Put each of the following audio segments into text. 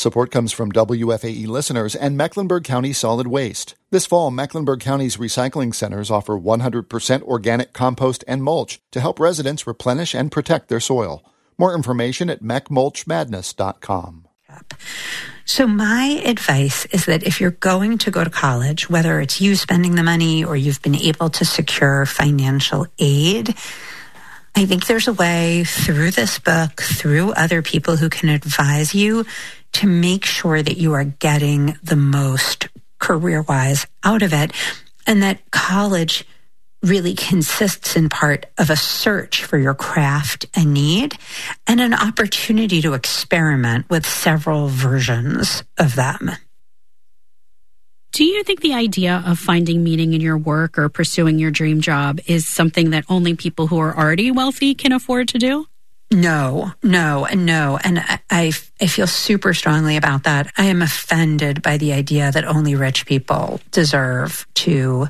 Support comes from WFAE listeners and Mecklenburg County Solid Waste. This fall, Mecklenburg County's recycling centers offer 100% organic compost and mulch to help residents replenish and protect their soil. More information at mechmulchmadness.com. So my advice is that if you're going to go to college, whether it's you spending the money or you've been able to secure financial aid, I think there's a way through this book, through other people who can advise you, to make sure that you are getting the most career-wise out of it, and that college really consists in part of a search for your craft and need and an opportunity to experiment with several versions of them. Do you think the idea of finding meaning in your work or pursuing your dream job is something that only people who are already wealthy can afford to do? No. And I feel super strongly about that. I am offended by the idea that only rich people deserve to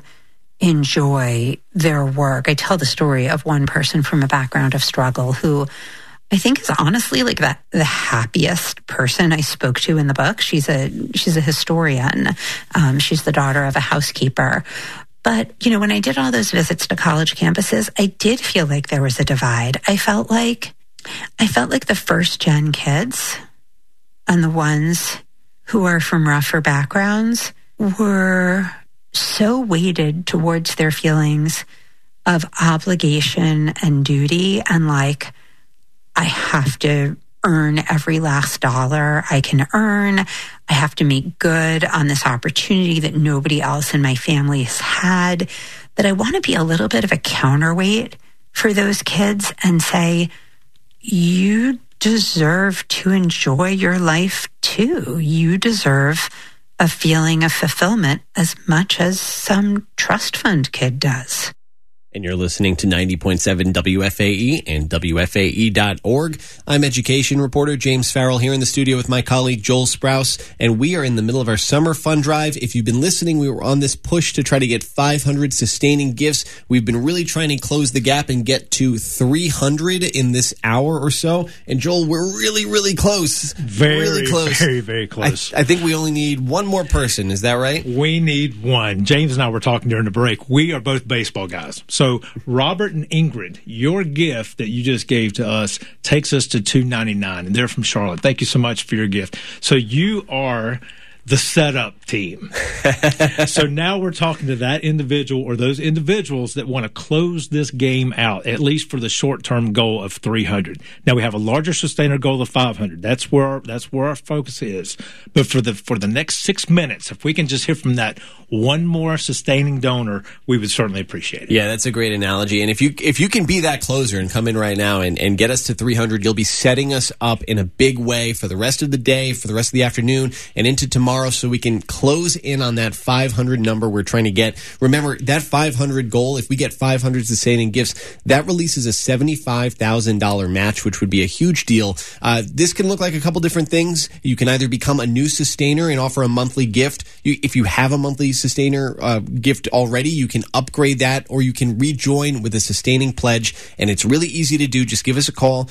enjoy their work. I tell the story of one person from a background of struggle who I think is honestly like the happiest person I spoke to in the book. She's a historian. She's the daughter of a housekeeper. But, when I did all those visits to college campuses, I did feel like there was a divide. I felt like the first gen kids and the ones who are from rougher backgrounds were so weighted towards their feelings of obligation and duty and like, I have to earn every last dollar I can earn. I have to make good on this opportunity that nobody else in my family has had, that I want to be a little bit of a counterweight for those kids and say, you deserve to enjoy your life too. You deserve a feeling of fulfillment as much as some trust fund kid does. And you're listening to 90.7 WFAE and WFAE.org. I'm education reporter James Farrell here in the studio with my colleague Joel Sprouse, and we are in the middle of our summer fund drive. If you've been listening, we were on this push to try to get 500 sustaining gifts. We've been really trying to close the gap and get to 300 in this hour or so. And Joel, we're really, really close. Very I close. I think we only need one more person. Is that right? We need one. James and I were talking during the break. We are both baseball guys. So Robert and Ingrid, your gift that you just gave to us takes us to $299, and they're from Charlotte. Thank you so much for your gift. So you are the setup team. So now we're talking to that individual or those individuals that want to close this game out, at least for the short-term goal of 300. Now we have a larger sustainer goal of 500. That's where our focus is. But for the next 6 minutes, if we can just hear from that one more sustaining donor, we would certainly appreciate it. Yeah, that's a great analogy. And if you can be that closer and come in right now and get us to 300, you'll be setting us up in a big way for the rest of the day, for the rest of the afternoon, and into tomorrow, so we can close in on that 500 number we're trying to get. Remember, that 500 goal, if we get 500 sustaining gifts, that releases a $75,000 match, which would be a huge deal. This can look like a couple different things. You can either become a new sustainer and offer a monthly gift. If you have a monthly sustainer gift already, you can upgrade that, or you can rejoin with a sustaining pledge, and it's really easy to do. Just give us a call,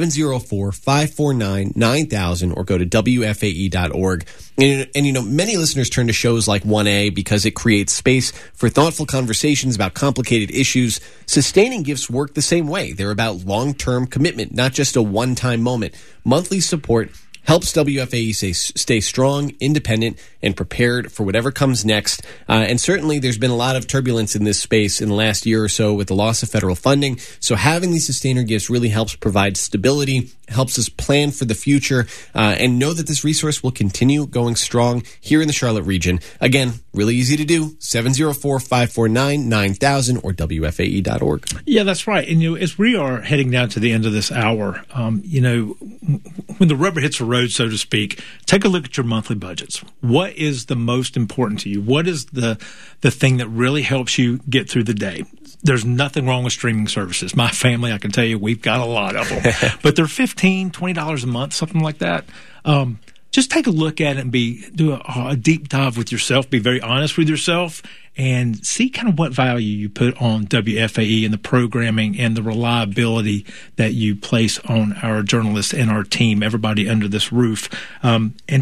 704-549-9000, or go to WFAE.org. And many listeners turn to shows like 1A because it creates space for thoughtful conversations about complicated issues. Sustaining gifts work the same way. They're about long-term commitment, not just a one-time moment. Monthly support helps WFAE stay strong, independent, and prepared for whatever comes next. And certainly there's been a lot of turbulence in this space in the last year or so with the loss of federal funding. So having these sustainer gifts really helps provide stability, helps us plan for the future, and know that this resource will continue going strong here in the Charlotte region. Again, really easy to do, 704-549-9000 or WFAE.org. Yeah, that's right. And as we are heading down to the end of this hour, when the rubber hits the road, so to speak, take a look at your monthly budgets. What is the most important to you? What is the thing that really helps you get through the day? There's nothing wrong with streaming services. My family, I can tell you, we've got a lot of them. But they're $15, $20 a month, something like that. Just take a look at it and do a deep dive with yourself. Be very honest with yourself and see kind of what value you put on WFAE and the programming and the reliability that you place on our journalists and our team, everybody under this roof. And